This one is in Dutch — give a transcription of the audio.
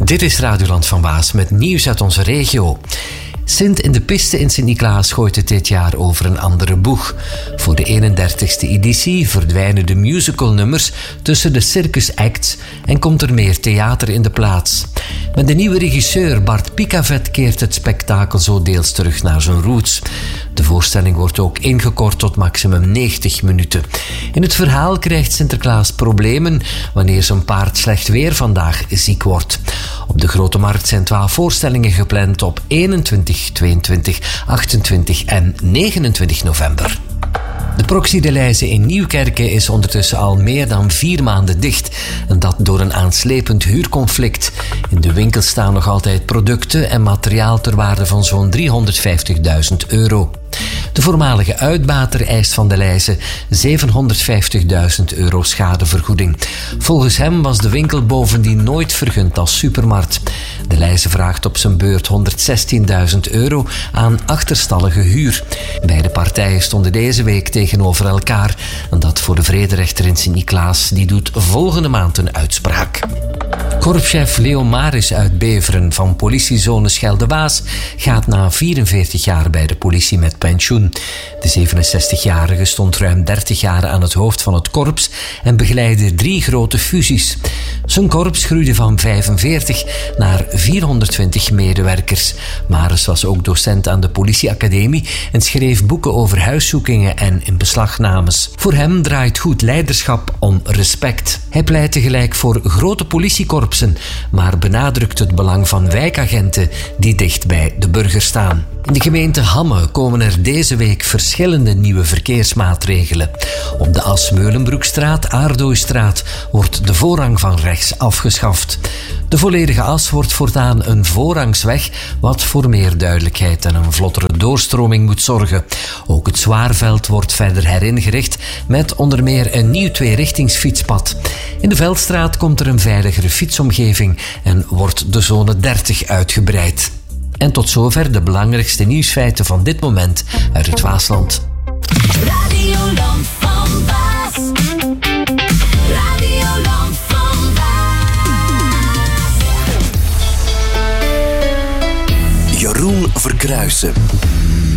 Dit is Radioland van Waas met nieuws uit onze regio. Sint in de Piste in Sint-Niklaas gooit het dit jaar over een andere boeg. Voor de 31ste editie verdwijnen de musicalnummers tussen de circusacts en komt er meer theater in de plaats. Met de nieuwe regisseur Bart Picavet keert het spektakel zo deels terug naar zijn roots. De voorstelling wordt ook ingekort tot maximum 90 minuten. In het verhaal krijgt Sinterklaas problemen wanneer zijn paard slecht weer vandaag ziek wordt. Op de Grote Markt zijn 12 voorstellingen gepland op 21, 22, 28 en 29 november. De Proxy de Leize in Nieuwkerke is ondertussen al meer dan 4 maanden dicht. En dat door een aanslepend huurconflict. In de winkel staan nog altijd producten en materiaal ter waarde van zo'n €350.000. De voormalige uitbater eist van de Leize €750.000 schadevergoeding. Volgens hem was de winkel bovendien nooit vergund als supermarkt. De Leize vraagt op zijn beurt €116.000 aan achterstallige huur. Beide partijen stonden deze week tegenover elkaar. En dat voor de vrederechter in Sint-Niklaas. Die doet volgende maand een uitspraak. Korpschef Leo Maris uit Beveren van politiezone Schelde-Waas gaat na 44 jaar bij de politie met pensioen. De 67-jarige stond ruim 30 jaar aan het hoofd van het korps en begeleidde 3 grote fusies. Zijn korps groeide van 45 naar 420 medewerkers. Maris was ook docent aan de politieacademie en schreef boeken over huiszoekingen en inbeslagnames. Voor hem draait goed leiderschap om respect. Hij pleit tegelijk voor grote politiekorpsen, maar benadrukt het belang van wijkagenten die dicht bij de burger staan. In de gemeente Hamme komen er deze week verschillende nieuwe verkeersmaatregelen. Op de As-Meulenbroekstraat, Aardooistraat wordt de voorrang van rechts afgeschaft. De volledige as wordt voortaan een voorrangsweg, wat voor meer duidelijkheid en een vlottere doorstroming moet zorgen. Ook het Zwaarveld wordt verder heringericht met onder meer een nieuw 2-richtingsfietspad. In de Veldstraat komt er een veiligere fietsomgeving en wordt de zone 30 uitgebreid. En tot zover de belangrijkste nieuwsfeiten van dit moment uit het Waasland. Radioland van Waas. Radioland van Waas. Jeroen Verkruijsen.